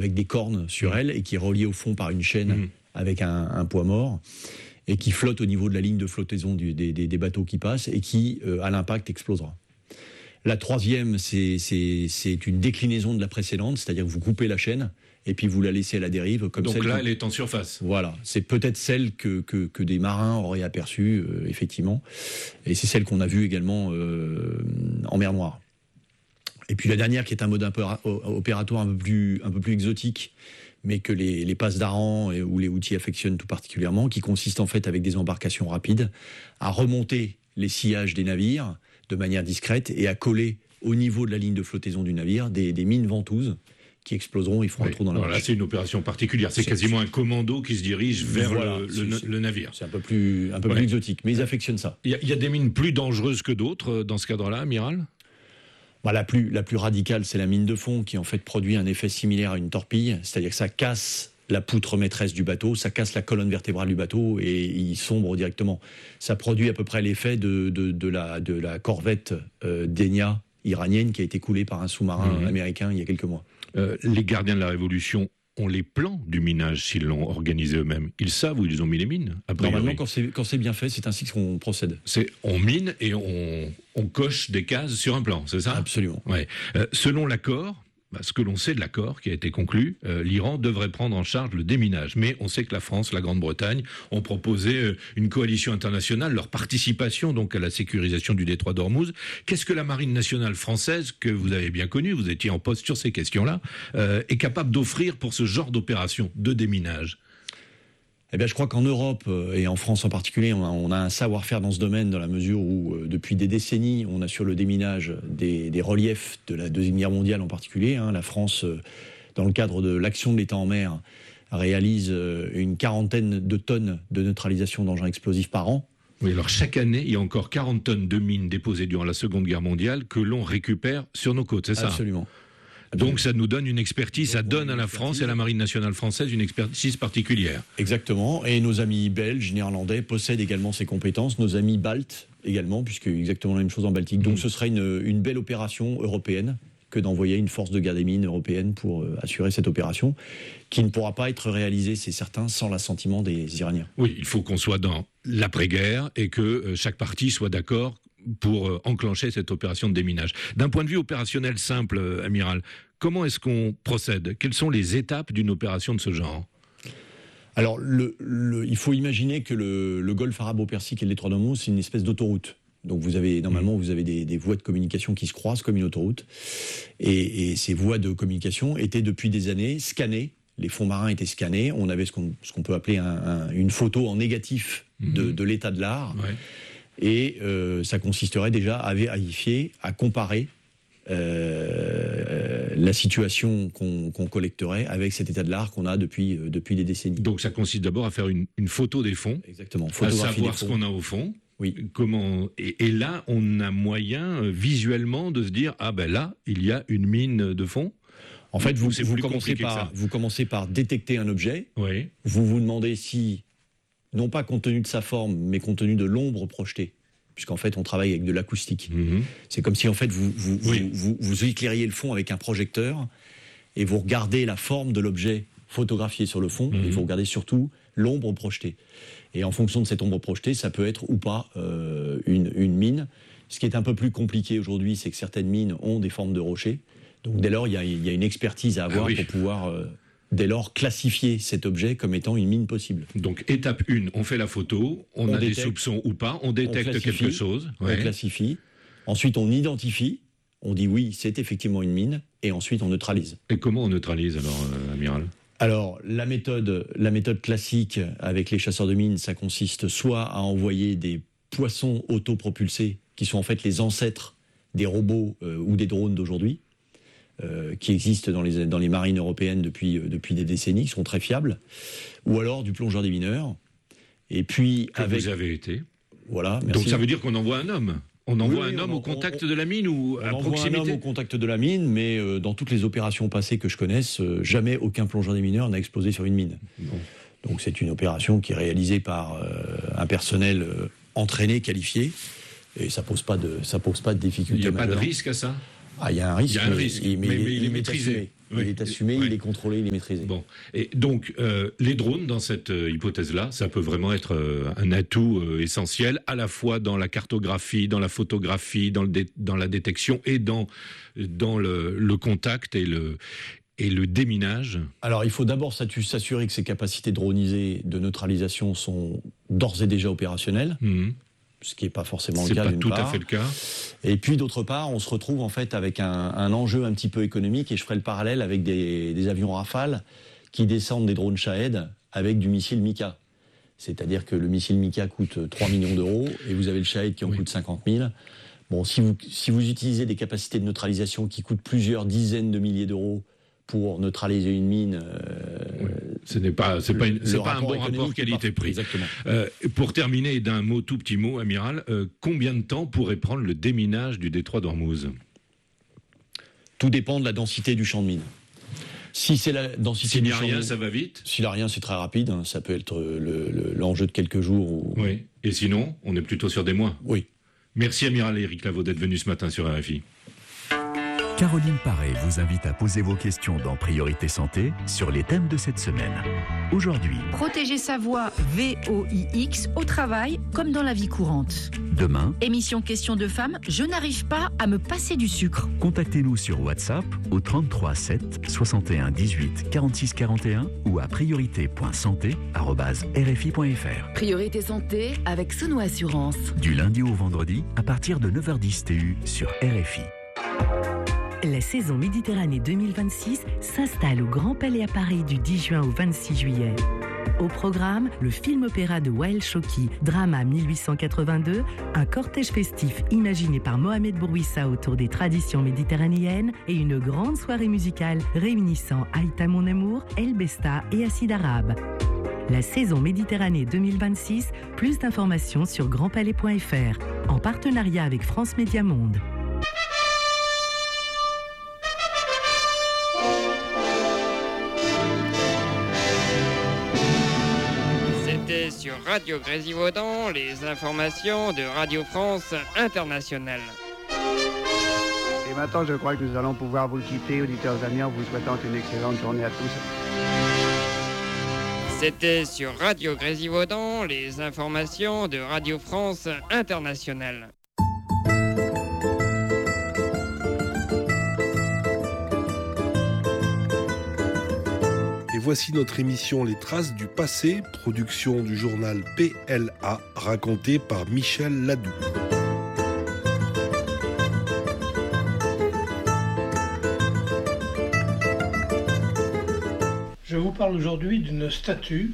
avec des cornes sur elle et qui est reliée au fond par une chaîne avec un poids mort et qui flotte au niveau de la ligne de flottaison des bateaux qui passent et qui, à l'impact, explosera. La troisième, c'est une déclinaison de la précédente, c'est-à-dire que vous coupez la chaîne et puis vous la laissez à la dérive. Comme donc là, elle est en surface. Voilà, c'est peut-être celle que des marins auraient aperçue, effectivement. Et c'est celle qu'on a vue également en mer Noire. Et puis la dernière, qui est un mode opératoire un peu plus exotique, mais que les passes d'Aran ou les outils affectionnent tout particulièrement, qui consiste en fait, avec des embarcations rapides, à remonter les sillages des navires de manière discrète et à coller au niveau de la ligne de flottaison du navire des mines ventouses qui exploseront, ils feront un trou dans la roche. Là, c'est une opération particulière. C'est quasiment un commando qui se dirige vers le navire. C'est un peu plus exotique, mais ils affectionnent ça. Il y a des mines plus dangereuses que d'autres dans ce cadre-là, amiral ? La plus radicale, c'est la mine de fond qui en fait produit un effet similaire à une torpille, c'est-à-dire que ça casse la poutre maîtresse du bateau, ça casse la colonne vertébrale du bateau et il sombre directement. Ça produit à peu près l'effet de la corvette Denia iranienne qui a été coulée par un sous-marin américain il y a quelques mois. Les gardiens de la Révolution ont les plans du minage s'ils l'ont organisé eux-mêmes. Ils savent où ils ont mis les mines, a priori. Normalement, quand c'est bien fait, c'est ainsi qu'on procède. On mine et on coche des cases sur un plan, c'est ça ? Absolument. Ouais. Selon l'accord, ce que l'on sait de l'accord qui a été conclu, l'Iran devrait prendre en charge le déminage. Mais on sait que la France, la Grande-Bretagne ont proposé une coalition internationale, leur participation donc à la sécurisation du détroit d'Ormuz. Qu'est-ce que la marine nationale française, que vous avez bien connue, vous étiez en poste sur ces questions-là, est capable d'offrir pour ce genre d'opération de déminage ? Je crois qu'en Europe, et en France en particulier, on a un savoir-faire dans ce domaine, dans la mesure où, depuis des décennies, on assure le déminage des reliefs de la Deuxième Guerre mondiale en particulier. La France, dans le cadre de l'action de l'État en mer, réalise une 40aine de tonnes de neutralisation d'engins explosifs par an. Oui, alors chaque année, il y a encore 40 tonnes de mines déposées durant la Seconde Guerre mondiale que l'on récupère sur nos côtes, c'est ça ? Absolument. Donc ça nous donne une expertise, ça donne à la France et à la marine nationale française une expertise particulière. Exactement, et nos amis belges, néerlandais possèdent également ces compétences, nos amis baltes également, puisque exactement la même chose en Baltique. Donc ce serait une belle opération européenne que d'envoyer une force de garde des mines européenne pour assurer cette opération, qui ne pourra pas être réalisée, c'est certain, sans l'assentiment des Iraniens. Oui, il faut qu'on soit dans l'après-guerre et que chaque partie soit d'accord pour enclencher cette opération de déminage. D'un point de vue opérationnel simple, amiral, comment est-ce qu'on procède ? Quelles sont les étapes d'une opération de ce genre ? Alors, il faut imaginer que le golfe arabo-persique et le détroit d'Ormuz, c'est une espèce d'autoroute. Donc vous avez des voies de communication qui se croisent comme une autoroute. Et ces voies de communication étaient depuis des années scannées. Les fonds marins étaient scannés. On avait ce qu'on peut appeler une photo en négatif de l'état de l'art. Ouais. Et ça consisterait déjà à vérifier, à comparer la situation qu'on collecterait avec cet état de l'art qu'on a depuis des décennies. Donc ça consiste d'abord à faire une photo des fonds. Exactement. À savoir ce qu'on a au fond. Oui. Et là, on a moyen visuellement de se dire là, il y a une mine de fond. En fait, vous commencez par détecter un objet. Oui. Vous vous demandez si, non pas compte tenu de sa forme, mais compte tenu de l'ombre projetée, puisqu'en fait, on travaille avec de l'acoustique. C'est comme si, en fait, vous éclairiez le fond avec un projecteur et vous regardez la forme de l'objet photographié sur le fond et vous regardez surtout l'ombre projetée. Et en fonction de cette ombre projetée, ça peut être ou pas une mine. Ce qui est un peu plus compliqué aujourd'hui, c'est que certaines mines ont des formes de rochers. Donc dès lors, il y a une expertise à avoir pour pouvoir, dès lors, classifier cet objet comme étant une mine possible. Donc étape 1, on fait la photo, on a des soupçons ou pas, on détecte quelque chose. On classifie, ensuite on identifie, on dit oui, c'est effectivement une mine, et ensuite on neutralise. Et comment on neutralise alors, amiral ? Alors, la méthode classique avec les chasseurs de mines, ça consiste soit à envoyer des poissons autopropulsés, qui sont en fait les ancêtres des robots ou des drones d'aujourd'hui, qui existent dans les marines européennes depuis des décennies, qui sont très fiables, ou alors du plongeur des mineurs. Et puis, vous avez été. Voilà. Merci. Donc ça veut dire qu'on envoie un homme. On envoie un homme au contact de la mine ou à proximité ? On envoie un homme au contact de la mine, mais dans toutes les opérations passées que je connaisse, jamais aucun plongeur des mineurs n'a explosé sur une mine. Non. Donc c'est une opération qui est réalisée par un personnel entraîné, qualifié, et ça pose pas de difficulté. Il n'y a pas de risque à ça ? Il y a un risque, mais il est maîtrisé. il est assumé, il est contrôlé, il est maîtrisé. Bon, et donc les drones dans cette hypothèse-là, ça peut vraiment être un atout essentiel, à la fois dans la cartographie, dans la photographie, dans la détection et dans le contact et le déminage. Alors, il faut d'abord s'assurer que ces capacités dronisées de neutralisation sont d'ores et déjà opérationnelles. Ce qui n'est pas forcément le cas, d'une part. C'est pas tout à fait le cas. Et puis, d'autre part, on se retrouve en fait avec un enjeu un petit peu économique, et je ferai le parallèle avec des avions Rafale qui descendent des drones Shahed avec du missile Mika. C'est-à-dire que le missile Mika coûte 3 millions d'euros, et vous avez le Shahed qui en coûte 50 000. Bon, si vous utilisez des capacités de neutralisation qui coûtent plusieurs dizaines de milliers d'euros pour neutraliser une mine, c'est pas un bon rapport qualité-prix. Exactement. Pour terminer d'un tout petit mot, amiral, combien de temps pourrait prendre le déminage du détroit d'Ormuz ? Tout dépend de la densité du champ de mine. Si c'est la densité du champ de mine, ça va vite. S'il n'y a rien, c'est très rapide. Hein. Ça peut être l'enjeu de quelques jours. Oui. Et sinon, on est plutôt sur des mois. Oui. Merci, amiral Éric Lavaud, d'être venu ce matin sur RFI. Caroline Paré vous invite à poser vos questions dans Priorité Santé sur les thèmes de cette semaine. Aujourd'hui, protéger sa voix VOIX au travail comme dans la vie courante. Demain, émission Questions de femmes, je n'arrive pas à me passer du sucre. Contactez-nous sur WhatsApp au 33 7 61 18 46 41 ou à priorité.santé@rfi.fr. Priorité Santé avec Sono Assurance. Du lundi au vendredi à partir de 9h10 TU sur RFI. La saison Méditerranée 2026 s'installe au Grand Palais à Paris du 10 juin au 26 juillet. Au programme, le film-opéra de Wael Choki, Drama 1882, un cortège festif imaginé par Mohamed Bourouissa autour des traditions méditerranéennes et une grande soirée musicale réunissant Aïta Mon Amour, El Besta et Acide Arabe. La saison Méditerranée 2026, plus d'informations sur grandpalais.fr, en partenariat avec France Média Monde. Sur Radio Grésivaudan, les informations de Radio France Internationale. Et maintenant, je crois que nous allons pouvoir vous quitter, auditeurs amis, en vous souhaitant une excellente journée à tous. C'était sur Radio Grésivaudan, les informations de Radio France Internationale. Voici notre émission Les Traces du Passé, production du journal PLA, racontée par Michel Ladoux. Je vous parle aujourd'hui d'une statue,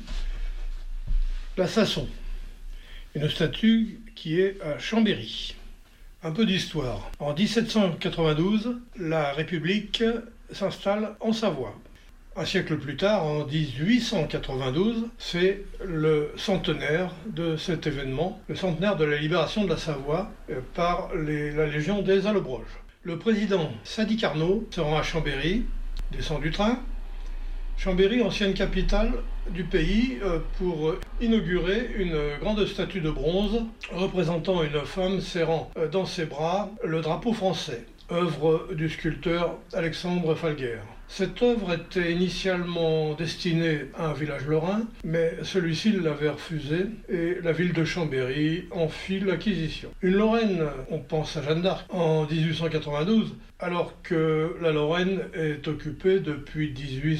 la Sasson. Une statue qui est à Chambéry. Un peu d'histoire. En 1792, la République s'installe en Savoie. Un siècle plus tard, en 1892, c'est le centenaire de cet événement, le centenaire de la libération de la Savoie par la Légion des Allobroges. Le président Sadi Carnot se rend à Chambéry, descend du train. Chambéry, ancienne capitale du pays, pour inaugurer une grande statue de bronze représentant une femme serrant dans ses bras le drapeau français, œuvre du sculpteur Alexandre Falguière. Cette œuvre était initialement destinée à un village lorrain, mais celui-ci l'avait refusé et la ville de Chambéry en fit l'acquisition. Une Lorraine, on pense à Jeanne d'Arc, en 1892, alors que la Lorraine est occupée depuis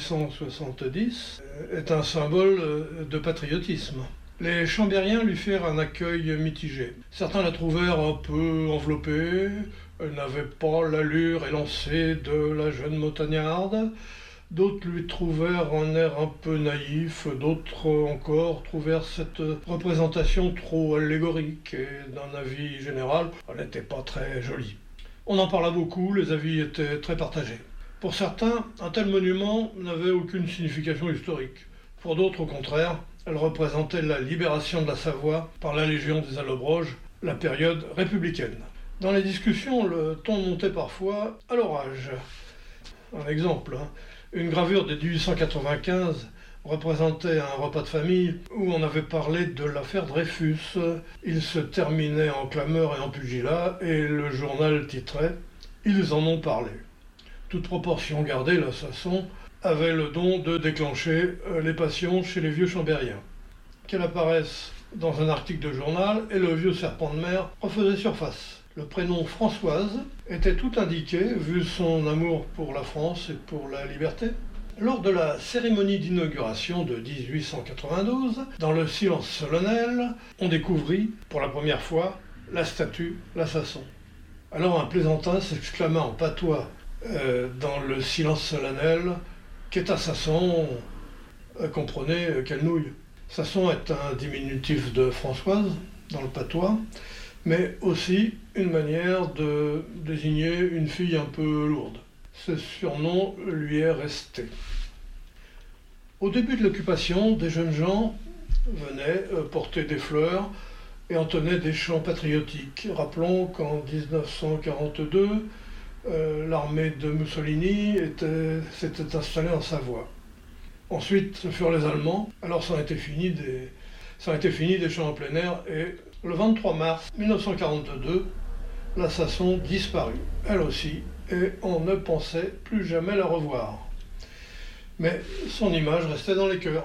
1870, est un symbole de patriotisme. Les Chambériens lui firent un accueil mitigé. Certains la trouvèrent un peu enveloppée, elle n'avait pas l'allure élancée de la jeune montagnarde. D'autres lui trouvèrent un air un peu naïf, d'autres encore trouvèrent cette représentation trop allégorique et d'un avis général, elle n'était pas très jolie. On en parla beaucoup, les avis étaient très partagés. Pour certains, un tel monument n'avait aucune signification historique. Pour d'autres, au contraire, elle représentait la libération de la Savoie par la Légion des Allobroges, la période républicaine. Dans les discussions, le ton montait parfois à l'orage. Un exemple, une gravure de 1895 représentait un repas de famille où on avait parlé de l'affaire Dreyfus. Il se terminait en clameur et en pugilat et le journal titrait « Ils en ont parlé ». Toute proportion gardée, la Sasson avait le don de déclencher les passions chez les vieux chambériens. Qu'elle apparaisse dans un article de journal et le vieux serpent de mer refaisait surface. Le prénom Françoise était tout indiqué, vu son amour pour la France et pour la liberté. Lors de la cérémonie d'inauguration de 1892, dans le silence solennel, on découvrit pour la première fois la statue La Sasson. Alors un plaisantin s'exclama en patois dans le silence solennel « Qu'est un Sasson ?» Comprenez quelle nouille. Sasson est un diminutif de Françoise dans le patois, mais aussi une manière de désigner une fille un peu lourde. Ce surnom lui est resté. Au début de l'occupation, des jeunes gens venaient porter des fleurs et entonnaient des chants patriotiques. Rappelons qu'en 1942, l'armée de Mussolini s'était installée en Savoie. Ensuite, ce furent les Allemands, alors ça a été fini des chants en plein air, et le 23 mars 1942, la Sasson disparut, elle aussi, et on ne pensait plus jamais la revoir. Mais son image restait dans les cœurs.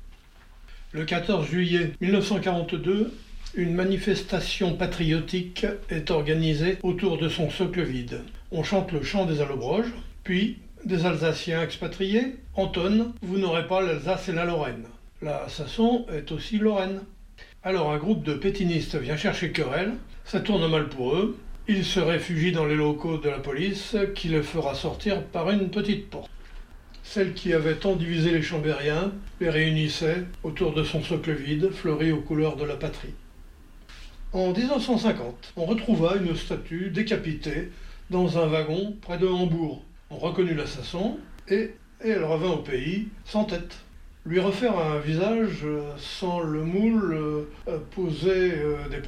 Le 14 juillet 1942, une manifestation patriotique est organisée autour de son socle vide. On chante le chant des Allobroges, puis des Alsaciens expatriés entonnent « Vous n'aurez pas l'Alsace et la Lorraine ». La Sasson est aussi Lorraine. Alors un groupe de pétinistes vient chercher querelle, ça tourne mal pour eux, ils se réfugient dans les locaux de la police qui les fera sortir par une petite porte. Celle qui avait tant divisé les Chambériens les réunissait autour de son socle vide, fleuri aux couleurs de la patrie. En 1950, on retrouva une statue décapitée dans un wagon près de Hambourg. On reconnut la Sasson et elle revint au pays sans tête. Lui refaire un visage sans le moule posait des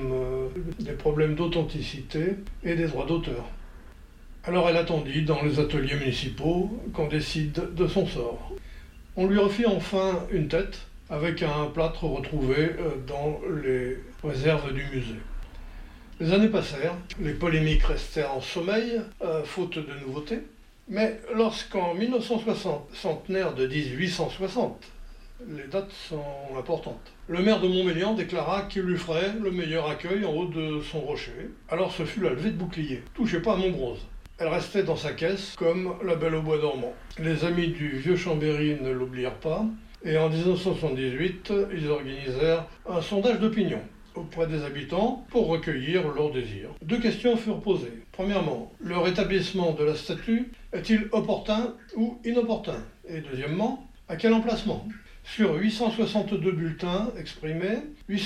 problèmes d'authenticité et des droits d'auteur. Alors elle attendit dans les ateliers municipaux qu'on décide de son sort. On lui refit enfin une tête avec un plâtre retrouvé dans les réserves du musée. Les années passèrent, les polémiques restèrent en sommeil, faute de nouveautés. Mais lorsqu'en 1960, centenaire de 1860, les dates sont importantes, le maire de Montmélian déclara qu'il lui ferait le meilleur accueil en haut de son rocher. Alors ce fut la levée de bouclier. Touchez pas à mon bronze. Elle restait dans sa caisse comme la Belle au bois dormant. Les amis du vieux Chambéry ne l'oublièrent pas, et en 1978, ils organisèrent un sondage d'opinion auprès des habitants pour recueillir leurs désirs. 2 questions furent posées. Premièrement, le rétablissement de la statue est-il opportun ou inopportun? Et deuxièmement, à quel emplacement? Sur 862 bulletins exprimés,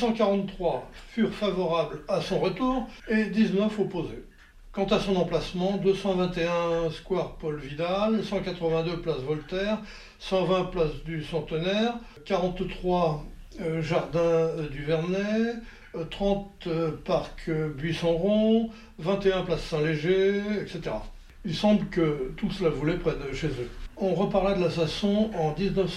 843 furent favorables à son retour et 19 opposés. Quant à son emplacement, 221 square Paul Vidal, 182 place Voltaire, 120 place du Centenaire, 43 jardin du Vernet, 30 parc Buisson-Rond, 21 place Saint-Léger, etc. Il semble que tout cela voulait près de chez eux. On reparla de la Sasson en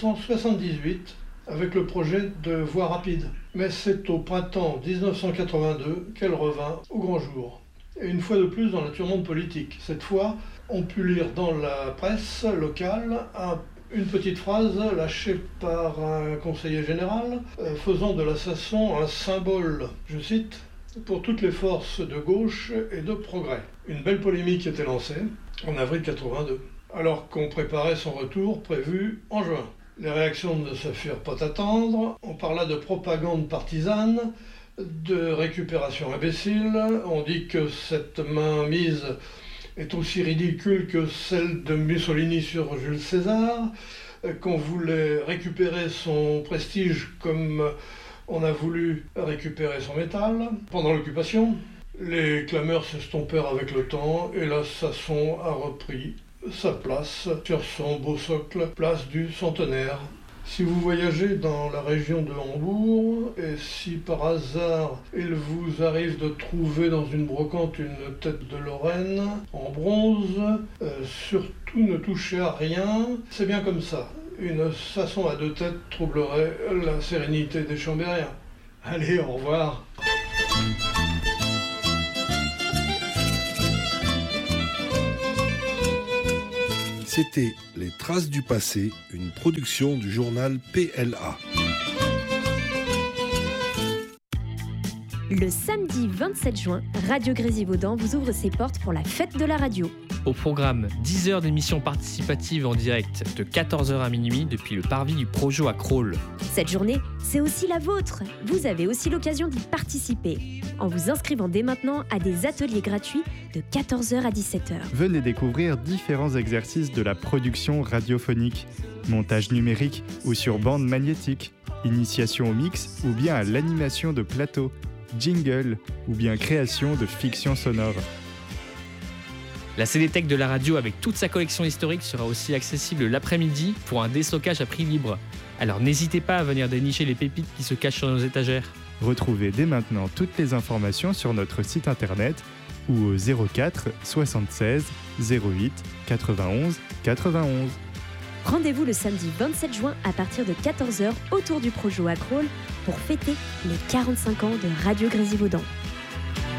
1978 avec le projet de voie rapide. Mais c'est au printemps 1982 qu'elle revint au grand jour. Et une fois de plus dans la tourmente politique. Cette fois, on put lire dans la presse locale une petite phrase lâchée par un conseiller général faisant de la Sasson un symbole, je cite, pour toutes les forces de gauche et de progrès. Une belle polémique était lancée en avril 82, alors qu'on préparait son retour prévu en juin. Les réactions ne se furent pas attendre, on parla de propagande partisane, de récupération imbécile, on dit que cette mainmise est aussi ridicule que celle de Mussolini sur Jules César, qu'on voulait récupérer son prestige comme on a voulu récupérer son métal pendant l'occupation. Les clameurs s'estompèrent avec le temps et la Sasson a repris sa place sur son beau socle, place du Centenaire. Si vous voyagez dans la région de Hambourg, et si par hasard il vous arrive de trouver dans une brocante une tête de Lorraine en bronze, surtout ne touchez à rien, c'est bien comme ça. Une Sasson à 2 têtes troublerait la sérénité des Chambériens. Allez, au revoir. C'était Les Traces du passé, une production du journal PLA. Le samedi 27 juin, Radio Grésivaudan vous ouvre ses portes pour la fête de la radio. Au programme, 10 heures d'émissions participatives en direct de 14h à minuit depuis le parvis du Projo à Crolles. Cette journée, c'est aussi la vôtre. Vous avez aussi l'occasion d'y participer en vous inscrivant dès maintenant à des ateliers gratuits de 14h à 17h. Venez découvrir différents exercices de la production radiophonique, montage numérique ou sur bande magnétique, initiation au mix ou bien à l'animation de plateau, jingle ou bien création de fiction sonore. La CD-Tech de la radio avec toute sa collection historique sera aussi accessible l'après-midi pour un déstockage à prix libre. Alors n'hésitez pas à venir dénicher les pépites qui se cachent sur nos étagères. Retrouvez dès maintenant toutes les informations sur notre site internet ou au 04 76 08 91 91. Rendez-vous le samedi 27 juin à partir de 14h autour du Projo à Crolles pour fêter les 45 ans de Radio Grésivaudan.